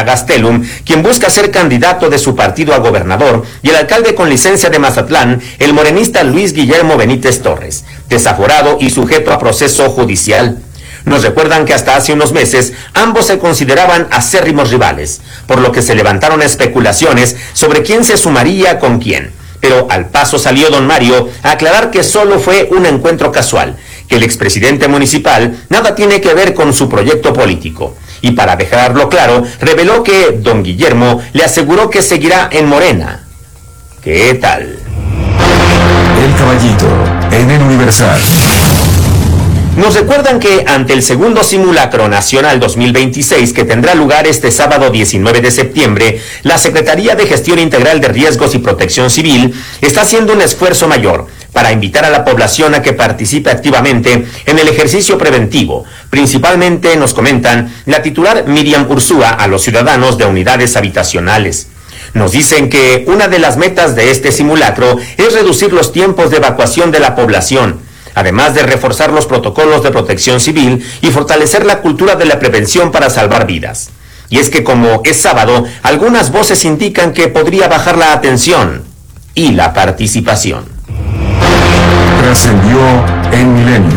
Sara Gastelum, quien busca ser candidato de su partido a gobernador, y el alcalde con licencia de Mazatlán, el morenista Luis Guillermo Benítez Torres, desaforado y sujeto a proceso judicial. Nos recuerdan que hasta hace unos meses ambos se consideraban acérrimos rivales, por lo que se levantaron especulaciones sobre quién se sumaría con quién. Pero al paso salió don Mario a aclarar que solo fue un encuentro casual, que el expresidente municipal nada tiene que ver con su proyecto político. Y para dejarlo claro, reveló que don Guillermo le aseguró que seguirá en Morena. ¿Qué tal? El Caballito, en el Universal. Nos recuerdan que ante el segundo simulacro nacional 2026 que tendrá lugar este sábado 19 de septiembre, la Secretaría de Gestión Integral de Riesgos y Protección Civil está haciendo un esfuerzo mayor para invitar a la población a que participe activamente en el ejercicio preventivo. Principalmente, nos comentan, la titular Miriam Ursúa a los ciudadanos de unidades habitacionales. Nos dicen que una de las metas de este simulacro es reducir los tiempos de evacuación de la población, además de reforzar los protocolos de protección civil y fortalecer la cultura de la prevención para salvar vidas. Y es que como es sábado, algunas voces indican que podría bajar la atención y la participación. Trascendió en Milenio.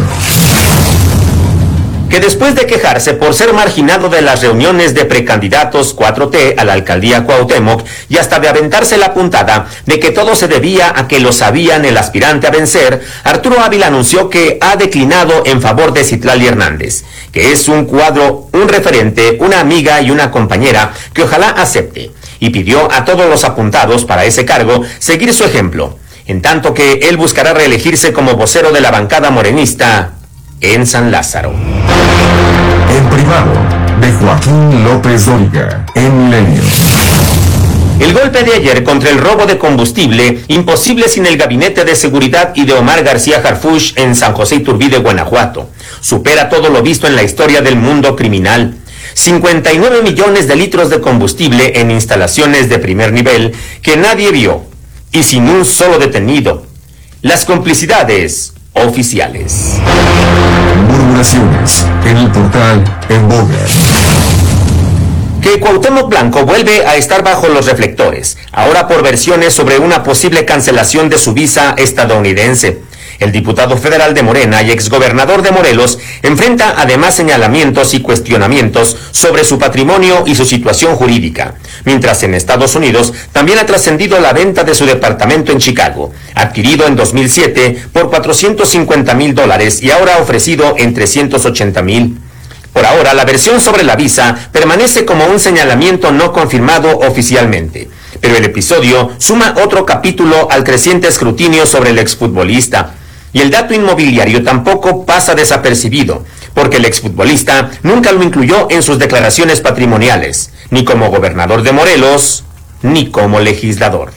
Que después de quejarse por ser marginado de las reuniones de precandidatos 4T a la alcaldía Cuauhtémoc y hasta de aventarse la puntada de que todo se debía a que lo sabían el aspirante a vencer, Arturo Ávila anunció que ha declinado en favor de Citlali Hernández, que es un cuadro, un referente, una amiga y una compañera que ojalá acepte, y pidió a todos los apuntados para ese cargo seguir su ejemplo, en tanto que él buscará reelegirse como vocero de la bancada morenista en San Lázaro. En privado, de Joaquín López Dóriga, en Milenio. El golpe de ayer contra el robo de combustible, imposible sin el gabinete de seguridad y de Omar García Harfuch en San José Iturbide, Guanajuato, supera todo lo visto en la historia del mundo criminal. 59 millones de litros de combustible en instalaciones de primer nivel que nadie vio y sin un solo detenido. Las complicidades oficiales. Murmuraciones en el portal En Boga. Que Cuauhtémoc Blanco vuelve a estar bajo los reflectores, ahora por versiones sobre una posible cancelación de su visa estadounidense. El diputado federal de Morena y exgobernador de Morelos enfrenta además señalamientos y cuestionamientos sobre su patrimonio y su situación jurídica, mientras en Estados Unidos también ha trascendido la venta de su departamento en Chicago, adquirido en 2007 por $450,000 y ahora ofrecido en $380,000. Por ahora, la versión sobre la visa permanece como un señalamiento no confirmado oficialmente, pero el episodio suma otro capítulo al creciente escrutinio sobre el exfutbolista. Y el dato inmobiliario tampoco pasa desapercibido, porque el exfutbolista nunca lo incluyó en sus declaraciones patrimoniales, ni como gobernador de Morelos, ni como legislador.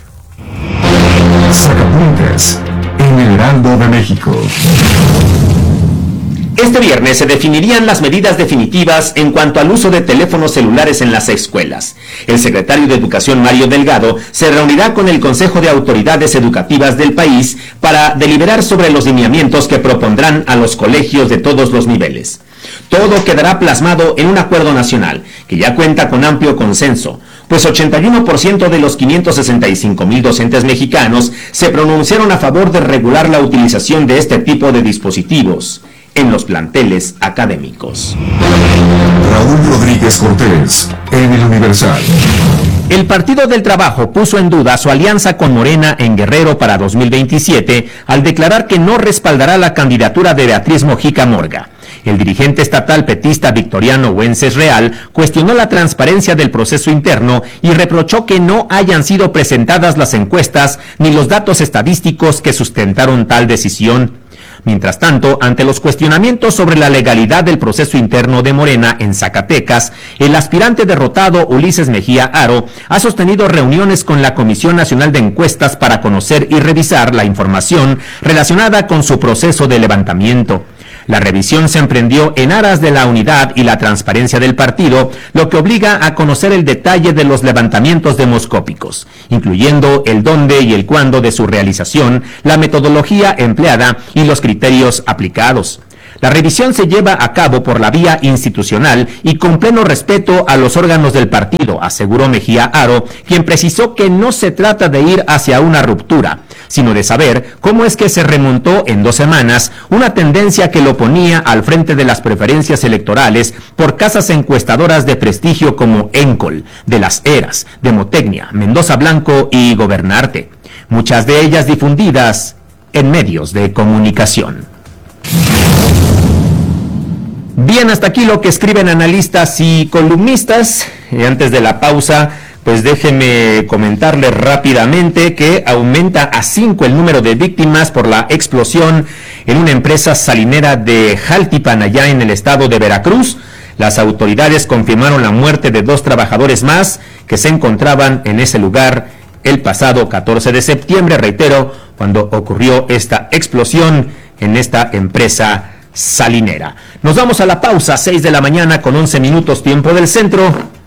Sacapuntas en el Heraldo de México. Este viernes se definirían las medidas definitivas en cuanto al uso de teléfonos celulares en las escuelas. El secretario de Educación, Mario Delgado, se reunirá con el Consejo de Autoridades Educativas del país para deliberar sobre los lineamientos que propondrán a los colegios de todos los niveles. Todo quedará plasmado en un acuerdo nacional, que ya cuenta con amplio consenso, pues 81% de los 565,000 docentes mexicanos se pronunciaron a favor de regular la utilización de este tipo de dispositivos en los planteles académicos. Raúl Rodríguez Cortés, en el Universal. El Partido del Trabajo puso en duda su alianza con Morena en Guerrero para 2027 al declarar que no respaldará la candidatura de Beatriz Mojica Morga. El dirigente estatal petista Victoriano Wences Real cuestionó la transparencia del proceso interno y reprochó que no hayan sido presentadas las encuestas ni los datos estadísticos que sustentaron tal decisión. Mientras tanto, ante los cuestionamientos sobre la legalidad del proceso interno de Morena en Zacatecas, el aspirante derrotado Ulises Mejía Aro ha sostenido reuniones con la Comisión Nacional de Encuestas para conocer y revisar la información relacionada con su proceso de levantamiento. La revisión se emprendió en aras de la unidad y la transparencia del partido, lo que obliga a conocer el detalle de los levantamientos demoscópicos, incluyendo el dónde y el cuándo de su realización, la metodología empleada y los criterios aplicados. La revisión se lleva a cabo por la vía institucional y con pleno respeto a los órganos del partido, aseguró Mejía Aro, quien precisó que no se trata de ir hacia una ruptura, sino de saber cómo es que se remontó en 2 semanas una tendencia que lo ponía al frente de las preferencias electorales por casas encuestadoras de prestigio como Encol, de Las Heras, Demotecnia, Mendoza Blanco y Gobernarte, muchas de ellas difundidas en medios de comunicación. Bien, hasta aquí lo que escriben analistas y columnistas. Antes de la pausa, pues déjenme comentarles rápidamente que aumenta a 5 el número de víctimas por la explosión en una empresa salinera de Jaltipan, allá en el estado de Veracruz. Las autoridades confirmaron la muerte de 2 trabajadores más que se encontraban en ese lugar el pasado 14 de septiembre, reitero, cuando ocurrió esta explosión en esta empresa salinera. Nos vamos a la pausa, 6 de la mañana con 11 minutos tiempo del centro.